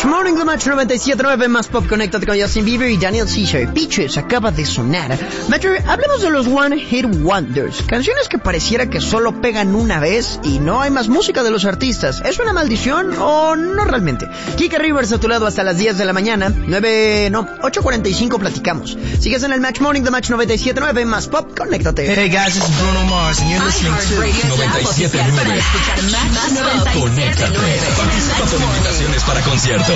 Match Morning, The Match 97.9, más pop, conéctate con Justin Bieber y Daniel Caesar. Peaches acaba de sonar. Matcher, hablemos de los One Hit Wonders, canciones que pareciera que solo pegan una vez y no hay más música de los artistas. ¿Es una maldición o no realmente? Kika Rivers a tu lado hasta las 10 de la mañana, 8:45 platicamos. Sigues en el Match Morning, The Match 97.9, más pop, conéctate. Hey guys, this is Bruno Mars and you're listening to 97.9. Conéctate. Participa con invitaciones para conciertos.